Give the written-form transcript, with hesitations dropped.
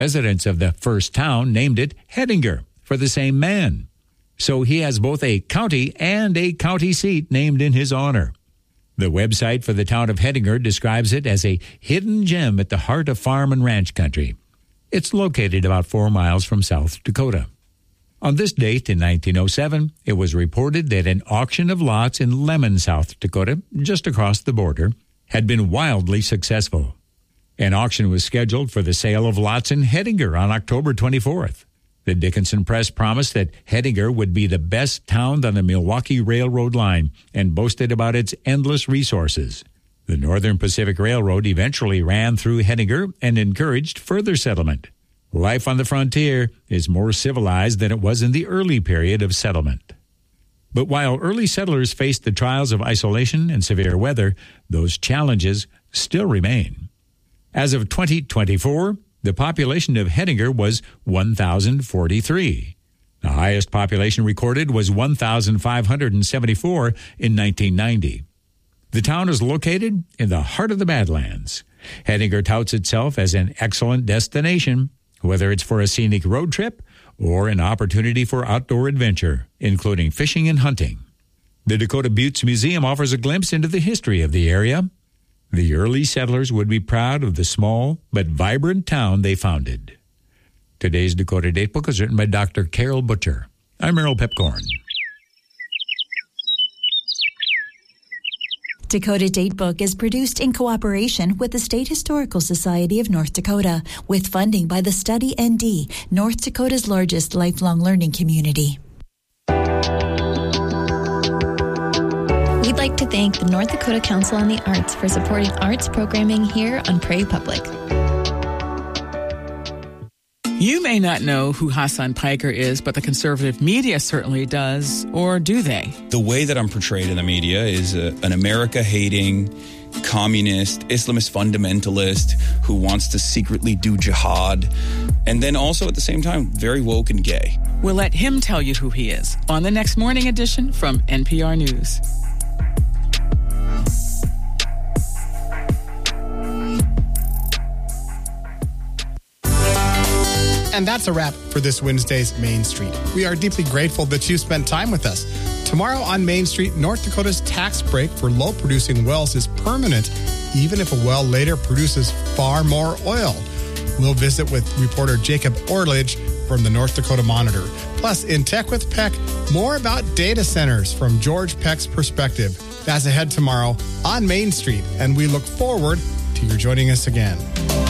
Residents of the first town named it Hettinger for the same man. So he has both a county and a county seat named in his honor. The website for the town of Hettinger describes it as a hidden gem at the heart of farm and ranch country. It's located about 4 miles from South Dakota. On this date in 1907, it was reported that an auction of lots in Lemon, South Dakota, just across the border, had been wildly successful. An auction was scheduled for the sale of lots in Hettinger on October 24th. The Dickinson Press promised that Hettinger would be the best town on the Milwaukee Railroad line and boasted about its endless resources. The Northern Pacific Railroad eventually ran through Hettinger and encouraged further settlement. Life on the frontier is more civilized than it was in the early period of settlement. But while early settlers faced the trials of isolation and severe weather, those challenges still remain. As of 2024, the population of Hettinger was 1,043. The highest population recorded was 1,574 in 1990. The town is located in the heart of the Badlands. Hettinger touts itself as an excellent destination, whether it's for a scenic road trip or an opportunity for outdoor adventure, including fishing and hunting. The Dakota Buttes Museum offers a glimpse into the history of the area. The early settlers would be proud of the small but vibrant town they founded. Today's Dakota Datebook is written by Dr. Carol Butcher. I'm Merrill Pepcorn. Dakota Datebook is produced in cooperation with the State Historical Society of North Dakota, with funding by the Study ND, North Dakota's largest lifelong learning community. We'd like to thank the North Dakota Council on the Arts for supporting arts programming here on Prairie Public. You may not know who Hassan Piker is, but the conservative media certainly does, or do they? The way that I'm portrayed in the media is an America-hating, communist, Islamist fundamentalist who wants to secretly do jihad, and then also at the same time, very woke and gay. We'll let him tell you who he is on the next morning edition from NPR News. And that's a wrap for this Wednesday's Main Street. We are deeply grateful that you spent time with us. Tomorrow on Main Street, North Dakota's tax break for low-producing wells is permanent, even if a well later produces far more oil. We'll visit with reporter Jacob Orledge from the North Dakota Monitor. Plus, in Tech with Peck, more about data centers from George Peck's perspective. That's ahead tomorrow on Main Street, and we look forward to your joining us again.